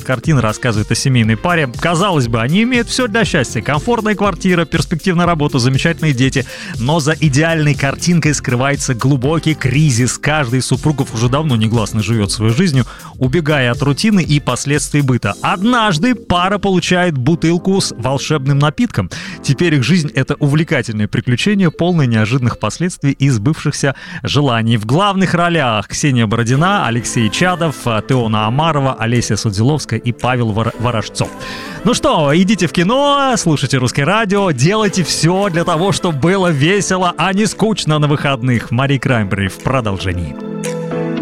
картина рассказывает о семейной паре. Казалось бы, они имеют все для счастья. Комфортная квартира, перспективная работа, замечательные дети. Но за идеальной картинкой скрывается глубокий кризис. Каждый из супругов уже давно негласно живет своей жизнью, убегая от рутины и последствий быта. Однажды пара получает бутылку с волшебным напитком. Теперь их жизнь — это увлекательное приключение, полное неожиданных последствий и сбывшихся желаний. В главных ролях Ксения Бородина, Алексей Чадов, Теона Амарова, Олеся Судзиловская и Павел Ворожцов. Ну что, идите в кино, слушайте Русское радио, делайте все для того, чтобы было весело, а не скучно на выходных. Мари Краймбрери в продолжении.